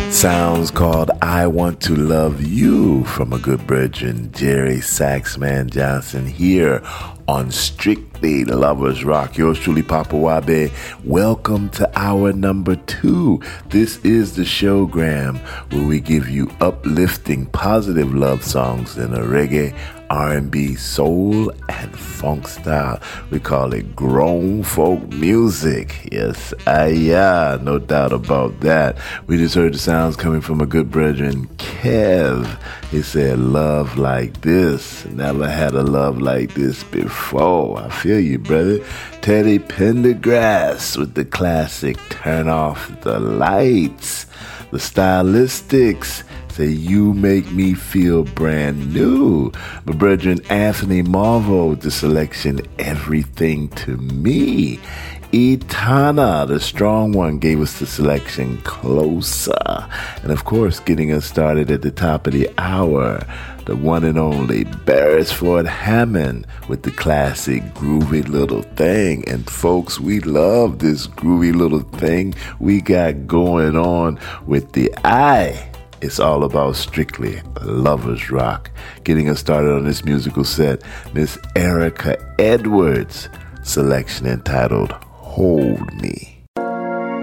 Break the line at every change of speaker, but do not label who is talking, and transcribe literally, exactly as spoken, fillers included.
Sounds called I Want to Love You from a good brethren, Jerry Saxman Johnson, here on Strictly Lovers Rock. Yours truly, Papa Wabe. Welcome to hour number two. This is the showgram where we give you uplifting, positive love songs in a reggae, R and B, soul, and funk style. We call it grown folk music. Yes, ah, yeah, no doubt about that. We just heard the sounds coming from a good brethren, Kev. He said, love like this. Never had a love like this before. I feel you, brother. Teddy Pendergrass with the classic Turn Off the Lights. The Stylistics say, you make me feel brand new. My brethren, Anthony Marvo with the selection, Everything to Me. Etana, the strong one, gave us the selection, Closer. And of course, getting us started at the top of the hour, the one and only Beresford Hammond with the classic Groovy Little Thing. And folks, we love this groovy little thing we got going on with the eye. It's all about Strictly Lovers Rock. Getting us started on this musical set, Miss Erica Edwards, selection entitled Hold Me.